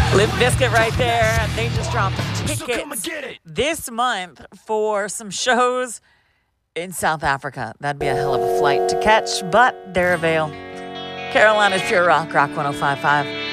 Limp Bizkit right there. They just dropped tickets this month for some shows in South Africa. That'd be a hell of a flight to catch, but they're available. Carolina's Pure Rock, Rock 105.5.